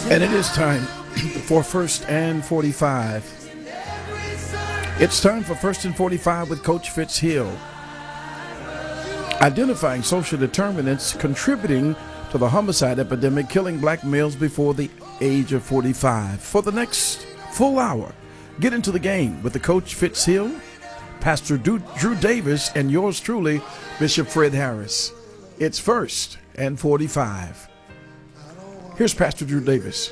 And it is time for First and 45. It's time for First and 45 with Coach Fitzhill. Identifying social determinants contributing to the homicide epidemic killing black males before the age of 45. For the next full hour, get into the game with the Coach Fitzhill, Pastor Drew Davis, and yours truly, Bishop Fred Harris. It's First and 45. Here's Pastor Drew Davis.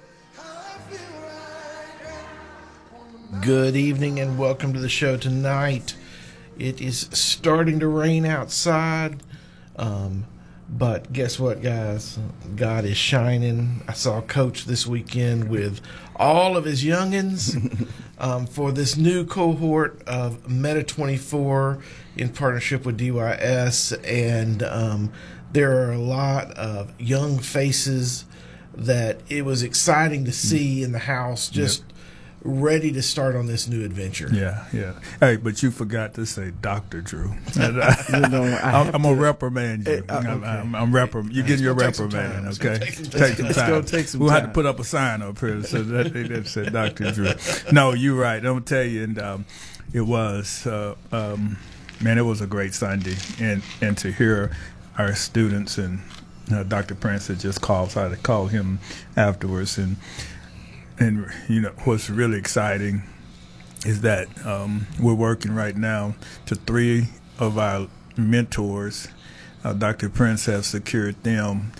Good evening and welcome to the show tonight. It is starting to rain outside, but guess what, guys? God is shining. I saw Coach this weekend with all of his youngins for this new cohort of Meta 24 in partnership with DYS, and there are a lot of young faces that it was exciting to see in the house, just ready to start on this new adventure. Yeah. Hey, but you forgot to say Dr. Drew. I'm a reprimand you. I'm reprimand. You're getting your reprimand, okay? Take some time. We'll have to put up a sign up here so that said Dr. Drew. No, you're right. I'm going to tell you, and it was, man, it was a great Sunday. And to hear our students and Dr. Prince had just called, so I had to call him afterwards. And you know what's really exciting is that we're working right now to 3 of our mentors. Dr. Prince has secured them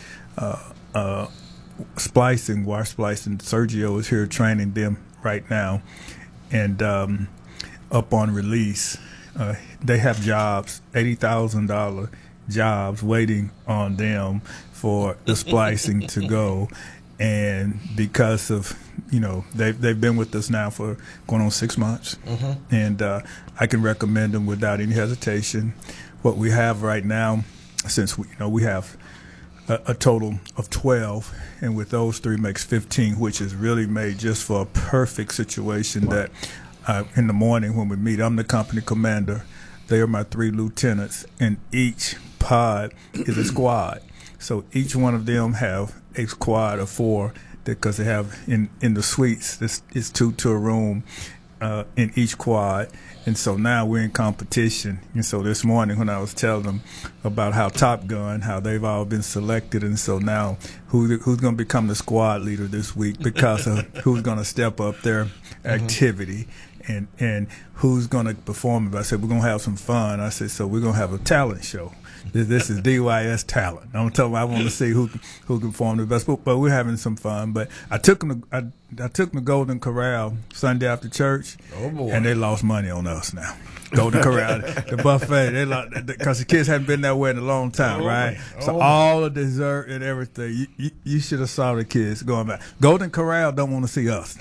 splicing, wash splicing. Sergio is here training them right now, and upon release, they have jobs, $80,000 jobs waiting on them for the splicing to go. And because of, they've been with us now for going on 6 months. Mm-hmm. And I can recommend them without any hesitation. What we have right now, since we have a total of 12, and with those 3 makes 15, which is really made just for a perfect situation. Wow. That in the morning when we meet, I'm the company commander. They are my 3 lieutenants, and each pod is a squad. So each one of them have a squad of 4 because they have in the suites, this is 2 to a room in each quad. And so now we're in competition. And so this morning when I was telling them about how Top Gun, how they've all been selected, and so now who's going to become the squad leader this week because of who's going to step up their activity. And who's going to perform. I said, we're going to have some fun. I said, so we're going to have a talent show. This is DYS talent. I'm telling you, I want to see who can perform the best. But we're having some fun. But I took them to Golden Corral Sunday after church, and they lost money on us now. Golden Corral, the buffet, they lost because the kids hadn't been that way in a long time, right? So all the dessert and everything, you should have saw the kids going back. Golden Corral don't want to see us.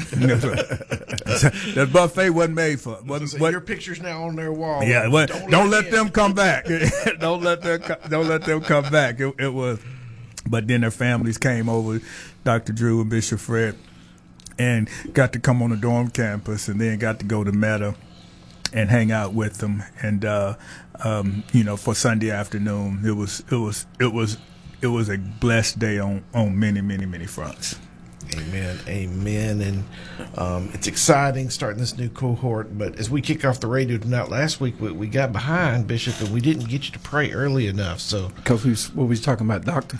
That buffet wasn't made for. Your picture's now on their wall. Yeah, don't let them come back. Don't let them come back. It was, but then their families came over, Dr. Drew and Bishop Fred, and got to come on the dorm campus, and then got to go to Meta and hang out with them. And for Sunday afternoon, it was a blessed day on many fronts. Amen. And it's exciting starting this new cohort. But as we kick off the radio tonight, last week we got behind, Bishop, and we didn't get you to pray early enough. So because we was talking about Doctor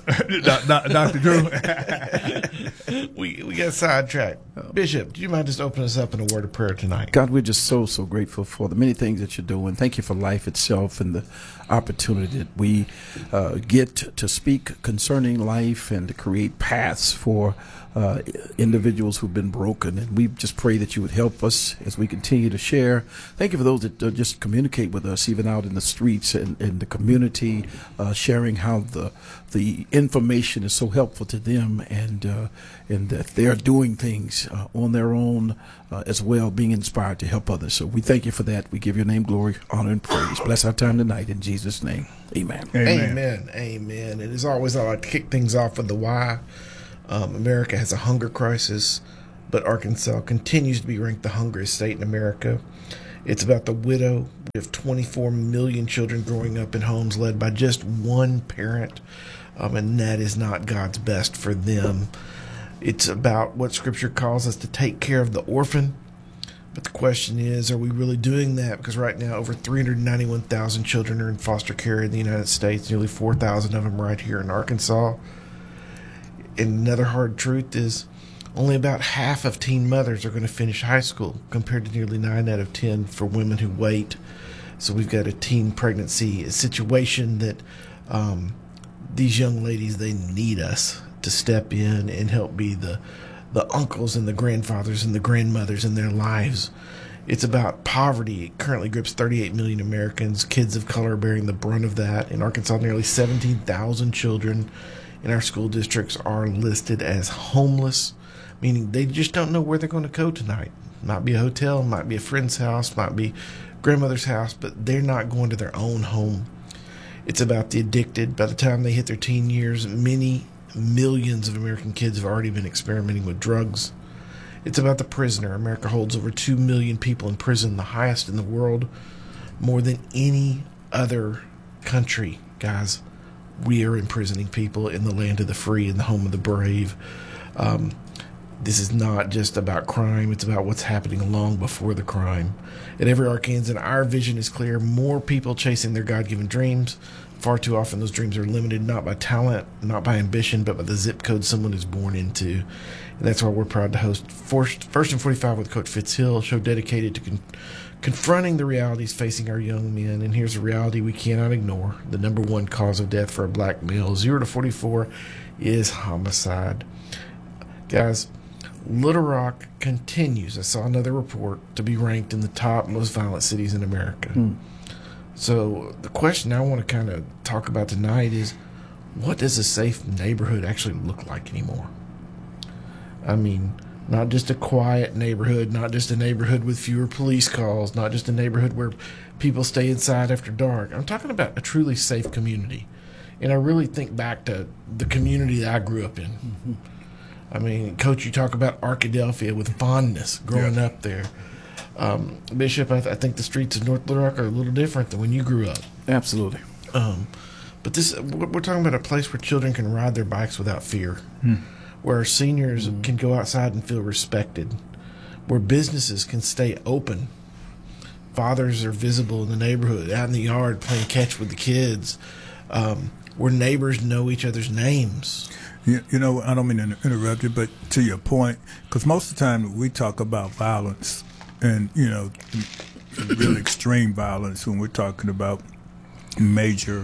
Drew. we got sidetracked. Bishop, do you mind just opening us up in a word of prayer tonight? God, we're just so grateful for the many things that you're doing. Thank you for life itself and the opportunity that we get to speak concerning life and to create paths for individuals who've been broken. And we just pray that you would help us as we continue to share. Thank you for those that just communicate with us, even out in the streets and in the community, sharing how the information is so helpful to them, and that they're doing things on their own as well, being inspired to help others. So we thank you for that. We give your name glory, honor, and praise. Bless our time tonight in Jesus' name. Amen. Amen. And as always, I like to kick things off with the why. America has a hunger crisis, but Arkansas continues to be ranked the hungriest state in America. It's about the widow. We have 24 million children growing up in homes led by just one parent, and that is not God's best for them. It's about what Scripture calls us to take care of the orphan. But the question is, are we really doing that? Because right now, over 391,000 children are in foster care in the United States, nearly 4,000 of them right here in Arkansas. And another hard truth is only about half of teen mothers are going to finish high school, compared to nearly 9 out of 10 for women who wait. So we've got a teen pregnancy situation that these young ladies, they need us to step in and help be the uncles and the grandfathers and the grandmothers in their lives. It's about poverty. It currently grips 38 million Americans. Kids of color are bearing the brunt of that. In Arkansas, nearly 17,000 children in our school districts are listed as homeless, meaning they just don't know where they're going to go tonight. Might be a hotel, might be a friend's house, might be grandmother's house, but they're not going to their own home. It's about the addicted. By the time they hit their teen years, many millions of American kids have already been experimenting with drugs. It's about the prisoner. America holds over 2 million people in prison, the highest in the world, more than any other country. Guys, we are imprisoning people in the land of the free, in the home of the brave. This is not just about crime. It's about what's happening long before the crime. At Every Arkansan, our vision is clear. More people chasing their God-given dreams. Far too often those dreams are limited not by talent, not by ambition, but by the zip code someone is born into. And that's why we're proud to host First and 45 with Coach Fitzhill, a show dedicated to confronting the realities facing our young men. And here's a reality we cannot ignore. The number one cause of death for a black male, 0 to 44, is homicide. Guys, Little Rock continues, I saw another report, to be ranked in the top most violent cities in America. So the question I want to kind of talk about tonight is, what does a safe neighborhood actually look like anymore? I mean, not just a quiet neighborhood, not just a neighborhood with fewer police calls, not just a neighborhood where people stay inside after dark. I'm talking about a truly safe community. And I really think back to the community that I grew up in. Mm-hmm. I mean, Coach, you talk about Arkadelphia with fondness growing up there. Bishop, I think the streets of North Little Rock are a little different than when you grew up. Absolutely. But we're talking about a place where children can ride their bikes without fear, where our seniors can go outside and feel respected, where businesses can stay open. Fathers are visible in the neighborhood, out in the yard playing catch with the kids, where neighbors know each other's names. You know, I don't mean to interrupt you, but to your point, because most of the time we talk about violence and, you know, real extreme violence when we're talking about major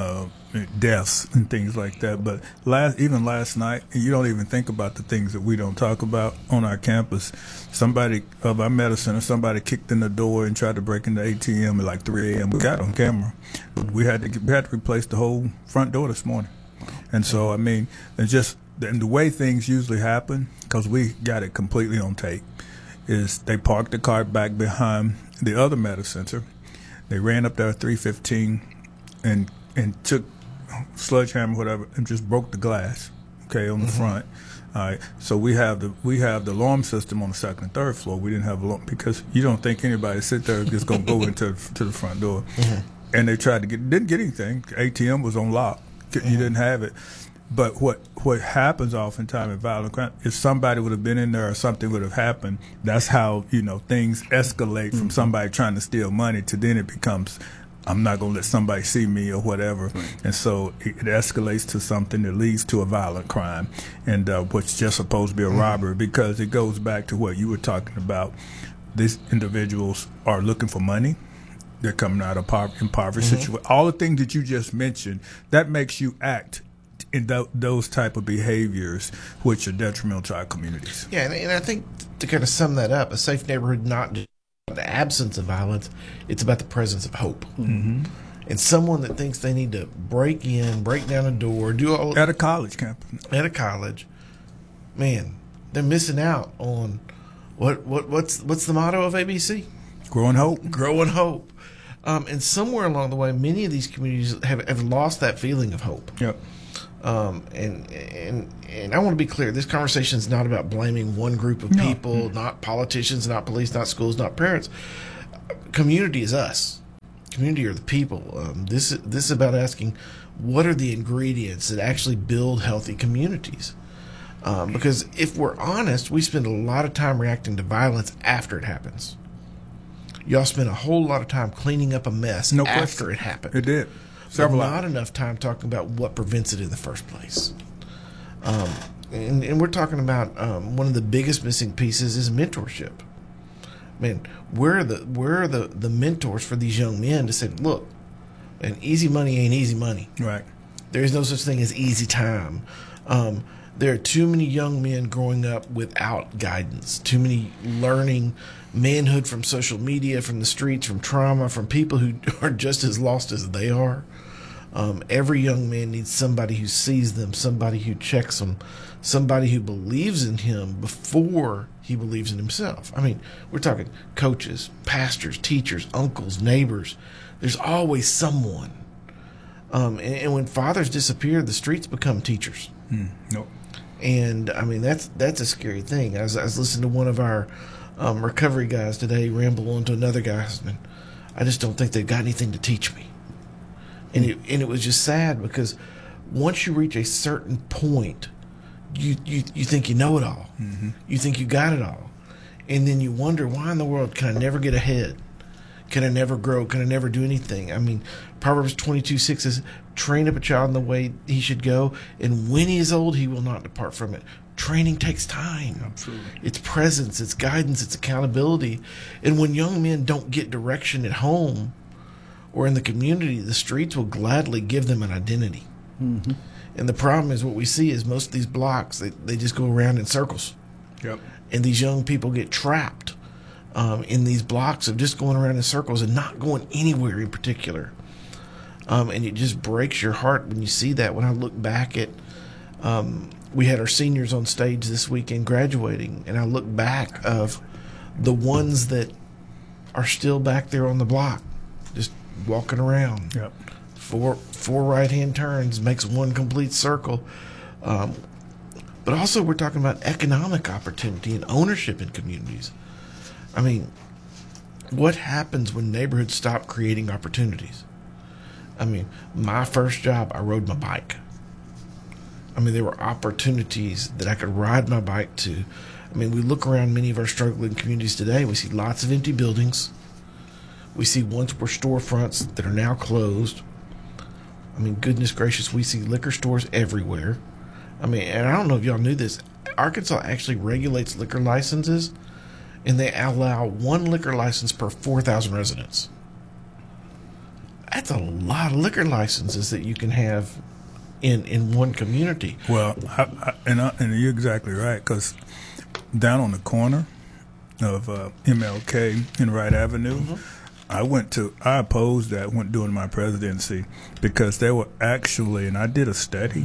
deaths and things like that. But even last night, you don't even think about the things that we don't talk about on our campus. Somebody of our medicine or somebody kicked in the door and tried to break into ATM at like 3 a.m. We got it on camera. We had to replace the whole front door this morning. And so, I mean, it's just and the way things usually happen, because we got it completely on tape, is they parked the car back behind the other medicine center. They ran up there at 3:15 and took sledgehammer, whatever, and just broke the glass, okay, on the front. All right. So we have the alarm system on the second and third floor. We didn't have alarm because you don't think anybody sit there just gonna go into the front door. And they tried to didn't get anything. ATM was on lock. You didn't have it. But what happens oftentimes in violent crime is somebody would have been in there or something would have happened. That's how, you know, things escalate from somebody trying to steal money to then it becomes, I'm not going to let somebody see me or whatever. And so it escalates to something that leads to a violent crime, and what's just supposed to be a robbery, because it goes back to what you were talking about. These individuals are looking for money. They're coming out of impoverished situations. All the things that you just mentioned, that makes you act in those type of behaviors which are detrimental to our communities. Yeah, and I think to kind of sum that up, a safe neighborhood, not just the absence of violence, it's about the presence of hope. And someone that thinks they need to break down a door, do all at a college campus. At a college, man, they're missing out on what's the motto of ABC? Growing hope. Growing hope. And somewhere along the way, many of these communities have lost that feeling of hope. Yep. And I want to be clear, this conversation is not about blaming one group of people, not politicians, not police, not schools, not parents. Community is us. Community are the people. This is about asking, what are the ingredients that actually build healthy communities? Because if we're honest, we spend a lot of time reacting to violence after it happens. Y'all spend a whole lot of time cleaning up a mess after it happened. It did. But not enough time talking about what prevents it in the first place. And we're talking about one of the biggest missing pieces is mentorship. Man, where are the mentors for these young men to say, look, and easy money ain't easy money. Right. There is no such thing as easy time. There are too many young men growing up without guidance, too many learning manhood from social media, from the streets, from trauma, from people who are just as lost as they are. Every young man needs somebody who sees them, somebody who checks them, somebody who believes in him before he believes in himself. I mean, we're talking coaches, pastors, teachers, uncles, neighbors. There's always someone. And when fathers disappear, the streets become teachers. Nope. And I mean, that's a scary thing. I was listening to one of our recovery guys today ramble on to another guy. And I just don't think they've got anything to teach me. And it was just sad because once you reach a certain point, you think you know it all. Mm-hmm. You think you got it all. And then you wonder, why in the world can I never get ahead? Can I never grow? Can I never do anything? I mean, Proverbs 22:6 says, train up a child in the way he should go, and when he is old, he will not depart from it. Training takes time. Absolutely. It's presence, it's guidance, it's accountability. And when young men don't get direction at home or in the community, the streets will gladly give them an identity. Mm-hmm. And the problem is what we see is most of these blocks, they just go around in circles. Yep. And these young people get trapped in these blocks of just going around in circles and not going anywhere in particular. And it just breaks your heart when you see that. When I look back at, we had our seniors on stage this weekend graduating, and I look back of the ones that are still back there on the block, just walking around. Yep. Four right-hand turns makes one complete circle. But also we're talking about economic opportunity and ownership in communities. I mean, what happens when neighborhoods stop creating opportunities? I mean, my first job, I rode my bike. I mean, there were opportunities that I could ride my bike to. I mean, we look around many of our struggling communities today. We see lots of empty buildings. We see once were storefronts that are now closed. I mean, goodness gracious, we see liquor stores everywhere. I mean, and I don't know if y'all knew this. Arkansas actually regulates liquor licenses, and they allow one liquor license per 4,000 residents. That's a lot of liquor licenses that you can have in one community. Well, and you're exactly right, because down on the corner of MLK and Wright Avenue, mm-hmm. I opposed that during my presidency, because there were actually, and I did a study,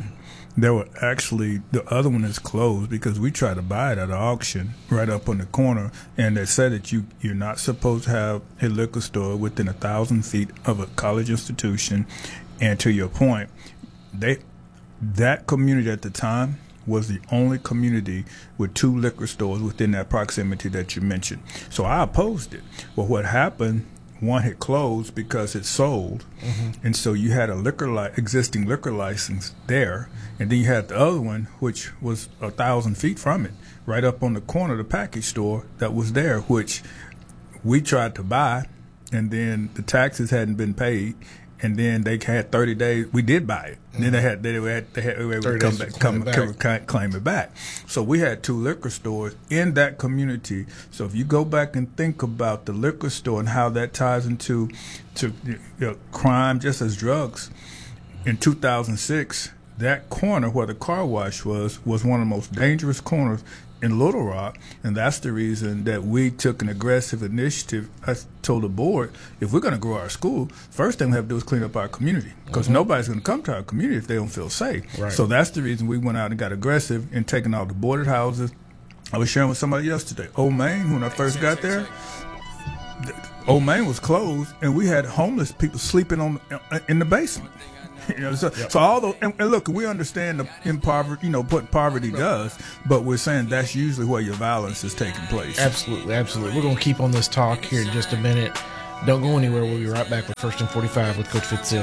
the other one is closed because we tried to buy it at an auction right up on the corner, and they said that you're not supposed to have a liquor store within 1,000 feet of a college institution. And to your point, that community at the time was the only community with 2 liquor stores within that proximity that you mentioned. So I opposed it. Well, what happened, one had closed because it sold, mm-hmm. and so you had a existing liquor license there, and then you had the other one, which was 1,000 feet from it, right up on the corner of the package store that was there, which we tried to buy, and then the taxes hadn't been paid, and then they had 30 days. We did buy it. And then they had claim it back. So we had 2 liquor stores in that community. So if you go back and think about the liquor store and how that ties into crime, just as drugs, in 2006, that corner where the car wash was one of the most dangerous corners in Little Rock, and that's the reason that we took an aggressive initiative. I told the board, if we're going to grow our school, first thing we have to do is clean up our community, because mm-hmm. nobody's going to come to our community if they don't feel safe. Right. So that's the reason we went out and got aggressive in taking out the boarded houses. I was sharing with somebody yesterday, Old Main, when I first got there, Old Main was closed, and we had homeless people sleeping in the basement. So all those, and look, we understand what poverty does, but we're saying that's usually where your violence is taking place. Absolutely. We're going to keep on this talk here in just a minute. Don't go anywhere. We'll be right back with First and 45 with Coach Fitzsill.